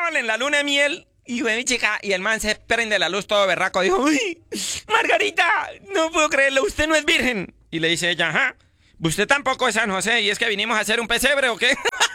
estaban en la luna de miel. Y mi chica, y el man se prende la luz todo berraco. Dijo, uy, Margarita, no puedo creerlo, usted no es virgen. Y le dice ella, ajá, usted tampoco es San José. Y es que vinimos a hacer un pesebre, ¿o qué?